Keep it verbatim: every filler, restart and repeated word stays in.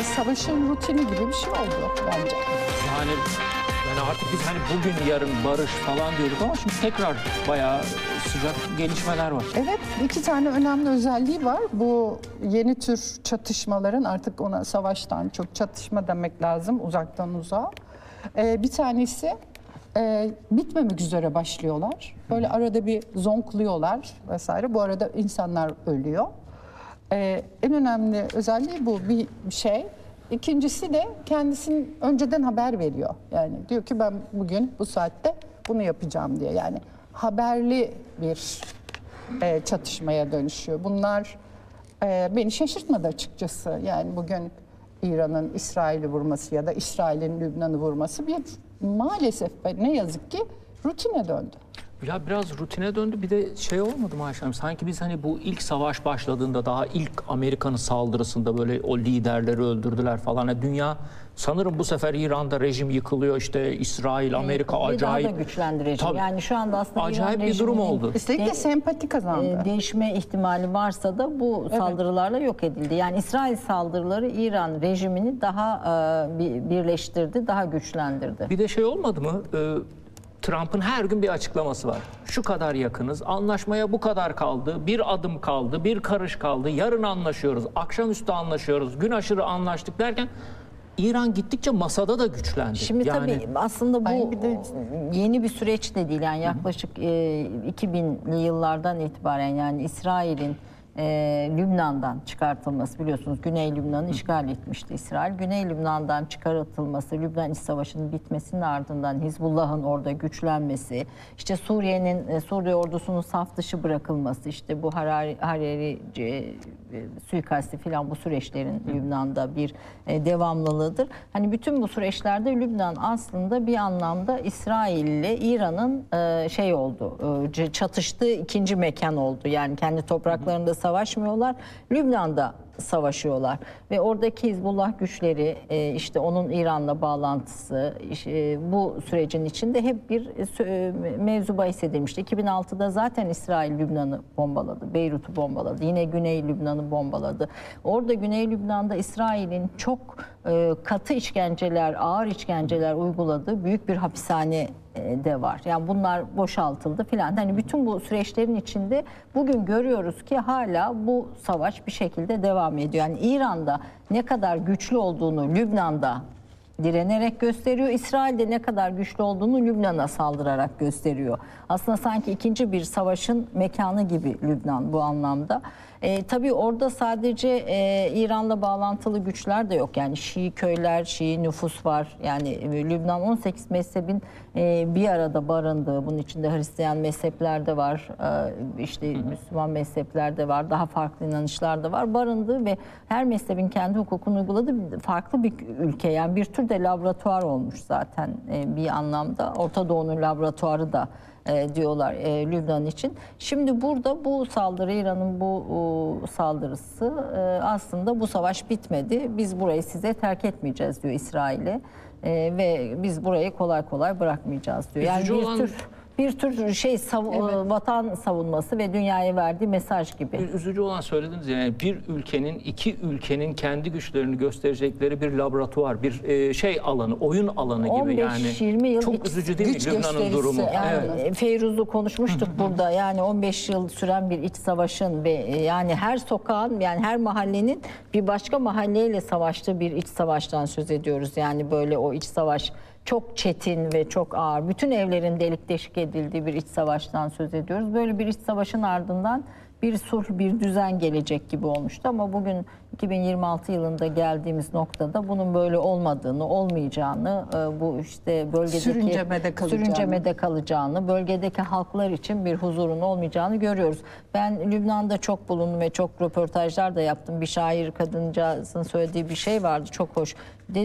savaşın rutini gibi bir şey oldu bence. Yani, yani artık biz hani bugün yarın barış falan diyorduk ama şimdi tekrar bayağı sıcak gelişmeler var. Evet, iki tane önemli özelliği var. Bu yeni tür çatışmaların, artık ona savaştan çok çatışma demek lazım, uzaktan uzağa. Ee, bir tanesi e, bitmemek üzere başlıyorlar. Böyle arada bir zonkluyorlar vesaire. Bu arada insanlar ölüyor. Ee, en önemli özelliği bu bir şey. İkincisi de kendisinin önceden haber veriyor. Yani diyor ki ben bugün bu saatte bunu yapacağım diye. Yani haberli bir e, çatışmaya dönüşüyor. Bunlar e, beni şaşırtmadı açıkçası. Yani bugün İran'ın İsrail'i vurması ya da İsrail'in Lübnan'ı vurması bir maalesef ne yazık ki rutine döndü. Ya biraz rutine döndü. Bir de şey olmadı mı Ayşe Hanım? Sanki biz hani bu ilk savaş başladığında, daha ilk Amerika'nın saldırısında böyle o liderleri öldürdüler falan. Yani dünya sanırım bu sefer İran'da rejim yıkılıyor. İşte İsrail, Amerika Ve acayip. daha da güçlendi rejim. Tabii. Yani şu anda aslında Acayip İran bir durum rejiminin oldu. Üstelik de de- sempati kazandı. e, değişme ihtimali varsa da bu saldırılarla yok edildi. Yani İsrail saldırıları İran rejimini daha e, bir- birleştirdi, daha güçlendirdi. Bir de şey olmadı mı? Ee, Trump'ın her gün bir açıklaması var. Şu kadar yakınız, anlaşmaya bu kadar kaldı, bir adım kaldı, bir karış kaldı, yarın anlaşıyoruz, akşamüstü anlaşıyoruz, gün aşırı anlaştık derken İran gittikçe masada da güçlendi. Şimdi yani, tabii aslında bu Ay, bir de- yeni bir süreç de değil. Yani yaklaşık e, iki binli yıllardan itibaren yani İsrail'in e, Lübnan'dan çıkartılması, biliyorsunuz Güney Lübnan'ı işgal etmişti İsrail. Güney Lübnan'dan çıkartılması, Lübnan İç Savaşı'nın bitmesinin ardından Hizbullah'ın orada güçlenmesi, işte Suriye'nin e, Suriye ordusunun saf dışı bırakılması, işte bu Harari, Harari e, suikasti filan, bu süreçlerin Lübnan'da bir e, devamlılığıdır. Hani bütün bu süreçlerde Lübnan aslında bir anlamda İsrail ile İran'ın e, şey oldu, e, çatıştığı ikinci mekan oldu. Yani kendi topraklarında savaşmıyorlar, Lübnan'da savaşıyorlar ve oradaki Hizbullah güçleri, e, işte onun İran'la bağlantısı, e, bu sürecin içinde hep bir e, mevzu bahis edilmişti. iki bin altıda zaten İsrail Lübnan'ı bombaladı, Beyrut'u bombaladı, yine Güney Lübnan'ı bombaladı. Orada Güney Lübnan'da İsrail'in çok e, katı işkenceler, ağır işkenceler uyguladığı büyük bir hapishane de var. Yani bunlar boşaltıldı filan. Hani bütün bu süreçlerin içinde bugün görüyoruz ki hala bu savaş bir şekilde devam ediyor. Yani İran'da ne kadar güçlü olduğunu Lübnan'da direnerek gösteriyor. İsrail'de ne kadar güçlü olduğunu Lübnan'a saldırarak gösteriyor. Aslında sanki ikinci bir savaşın mekanı gibi Lübnan bu anlamda. E, tabii orada sadece e, İran'la bağlantılı güçler de yok. Yani Şii köyler, Şii nüfus var. Yani e, Lübnan on sekiz mezhebin e, bir arada barındığı, bunun içinde Hristiyan mezhepler de var, e, işte Müslüman mezhepler de var, daha farklı inanışlar da var. Barındığı ve her mezhebin kendi hukukunu uyguladığı farklı bir ülke. Yani bir tür de laboratuvar olmuş zaten e, bir anlamda. Orta Doğu'nun laboratuvarı da E, diyorlar e, Lübnan için. Şimdi burada bu saldırı, İran'ın bu o, saldırısı e, aslında bu savaş bitmedi. Biz burayı size terk etmeyeceğiz diyor İsrail'e e, ve biz burayı kolay kolay bırakmayacağız diyor. Yani Üzücü bir olan- tür bir tür şey sav- Evet. vatan savunması ve dünyaya verdiği mesaj gibi. Üzücü olan söylediniz yani bir ülkenin, iki ülkenin kendi güçlerini gösterecekleri bir laboratuvar, bir e, şey alanı, oyun alanı gibi yani. on beş yirmi yıl Çok hiç üzücü değil mi güç Lübnan'ın gösterisi durumu? Yani Evet. Feyruz'u konuşmuştuk burada. Yani on beş yıl süren bir iç savaşın ve yani her sokağın, yani her mahallenin bir başka mahalleyle savaştığı bir iç savaştan söz ediyoruz. Yani böyle o iç savaş çok çetin ve çok ağır. Bütün evlerin delik deşik edildiği bir iç savaştan söz ediyoruz. Böyle bir iç savaşın ardından bir sulh, bir düzen gelecek gibi olmuştu ama bugün iki bin yirmi altı yılında geldiğimiz noktada bunun böyle olmadığını, olmayacağını, bu işte bölgedeki Sürüncemede kalacağını. sürüncemede kalacağını, bölgedeki halklar için bir huzurun olmayacağını görüyoruz. Ben Lübnan'da çok bulundum ve çok röportajlar da yaptım. Bir şair kadıncağızın söylediği bir şey vardı, çok hoş.